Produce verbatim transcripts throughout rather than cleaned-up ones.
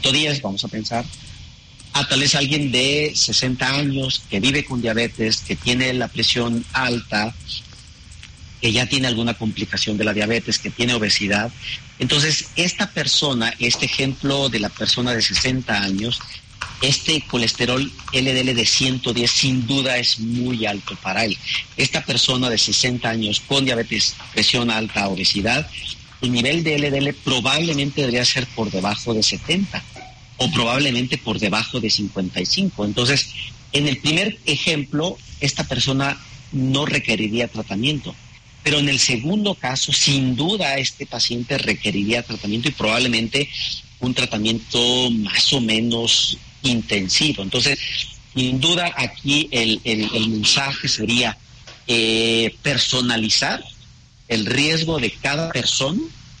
días, vamos a pensar, a tal vez alguien de sesenta años que vive con diabetes, que tiene la presión alta, que ya tiene alguna complicación de la diabetes, que tiene obesidad. Entonces, esta persona, este ejemplo de la persona de sesenta años, este colesterol L D L de ciento diez sin duda es muy alto para él. Esta persona de sesenta años con diabetes, presión alta, obesidad, el nivel de L D L probablemente debería ser por debajo de setenta o probablemente por debajo de cincuenta y cinco. Entonces, en el primer ejemplo, esta persona no requeriría tratamiento. Pero en el segundo caso, sin duda, este paciente requeriría tratamiento y probablemente un tratamiento más o menos intensivo. Entonces, sin duda, aquí el, el, el mensaje sería eh, personalizar el riesgo de cada persona.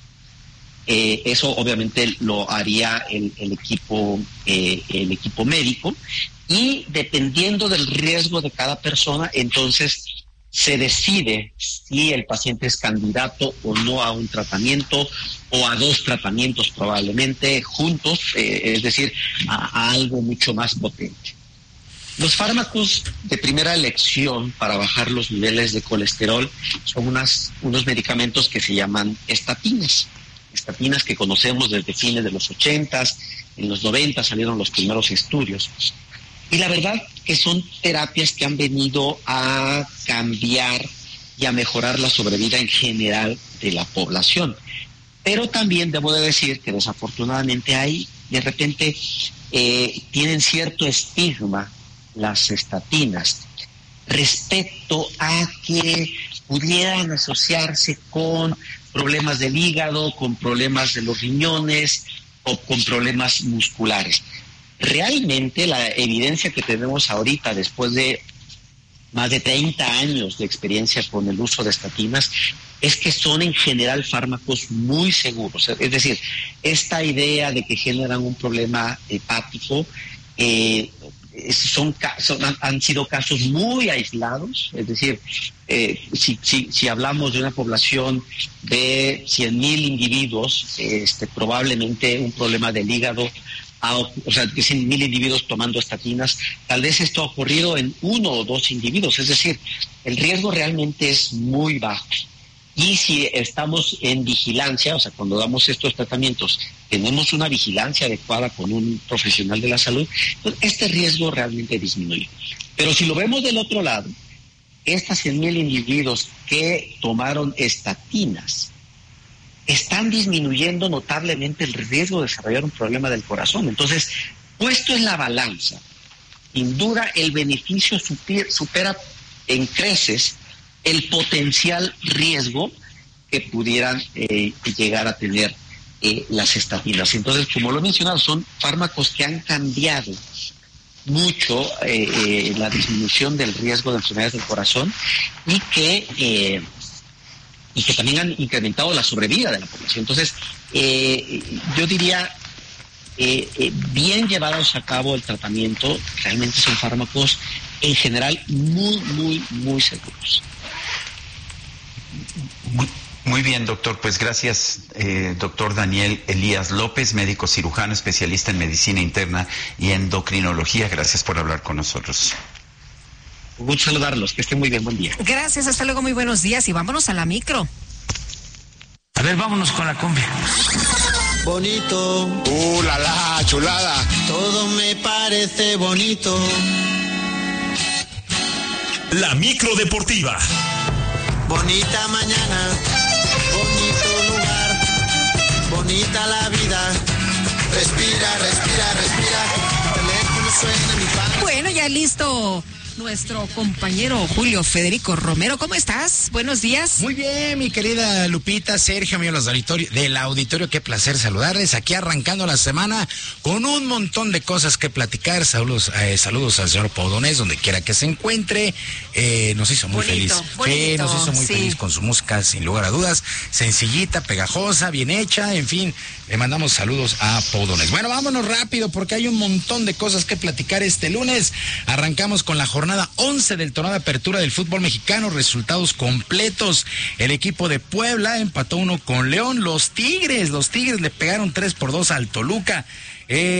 Eh, eso obviamente lo haría el, el equipo eh, el equipo médico, y dependiendo del riesgo de cada persona, entonces se decide si el paciente es candidato o no a un tratamiento o a dos tratamientos probablemente juntos, eh, es decir, a, a algo mucho más potente. Los fármacos de primera elección para bajar los niveles de colesterol son unas, unos medicamentos que se llaman estatinas. Estatinas que conocemos desde fines de los ochentas, en los noventa salieron los primeros estudios. Y la verdad que son terapias que han venido a cambiar y a mejorar la sobrevida en general de la población. Pero también debo de decir que desafortunadamente hay, de repente, eh, tienen cierto estigma las estatinas respecto a que pudieran asociarse con problemas del hígado, con problemas de los riñones o con problemas musculares. Realmente la evidencia que tenemos ahorita, después de más de treinta años de experiencia con el uso de estatinas, es que son en general fármacos muy seguros. Es decir, esta idea de que generan un problema hepático, eh, son, son han, han sido casos muy aislados. Es decir, eh, si, si, si hablamos de una población de cien mil individuos, este, probablemente un problema del hígado, A, o sea, cien mil individuos tomando estatinas, tal vez esto ha ocurrido en uno o dos individuos, es decir, el riesgo realmente es muy bajo. Y si estamos en vigilancia, o sea, cuando damos estos tratamientos, tenemos una vigilancia adecuada con un profesional de la salud, pues este riesgo realmente disminuye. Pero si lo vemos del otro lado, estas cien mil individuos que tomaron estatinas, están disminuyendo notablemente el riesgo de desarrollar un problema del corazón. Entonces, puesto en la balanza, sin duda el beneficio super, supera en creces el potencial riesgo que pudieran eh, llegar a tener eh, las estatinas. Entonces, como lo he mencionado, son fármacos que han cambiado mucho eh, eh, la disminución del riesgo de enfermedades del corazón y que... Eh, y que también han incrementado la sobrevida de la población. Entonces, eh, yo diría, eh, eh, bien llevados a cabo el tratamiento, realmente son fármacos en general muy, muy, muy seguros. Muy, muy bien, doctor. Pues gracias, eh, doctor Daniel Elías López, médico cirujano, especialista en medicina interna y endocrinología. Gracias por hablar con nosotros. Un gusto saludarlos, que estén muy bien, buen día. Gracias, hasta luego, muy buenos días y vámonos a la micro. A ver, vámonos con la cumbia. Bonito. Uh, la la, chulada. Todo me parece bonito. La micro deportiva. Bonita mañana, bonito lugar, bonita la vida. Respira, respira, respira. El teléfono suena en mi pan. Bueno, ya listo nuestro compañero Julio Federico Romero. ¿Cómo estás? Buenos días. Muy bien, mi querida Lupita, Sergio, amigos del auditorio, del auditorio, qué placer saludarles. Aquí arrancando la semana con un montón de cosas que platicar. Saludos, eh, saludos al señor Podonés, donde quiera que se encuentre. Eh, nos hizo muy bonito, feliz. Bonito, sí, nos hizo muy sí. feliz con su música, sin lugar a dudas. Sencillita, pegajosa, bien hecha, en fin. Le mandamos saludos a Podonés. Bueno, vámonos rápido porque hay un montón de cosas que platicar este lunes. Arrancamos con la jornada jornada once del torneo de apertura del fútbol mexicano. Resultados completos. El equipo de Puebla empató uno con León. Los Tigres, los Tigres le pegaron tres por dos al Toluca. Eh,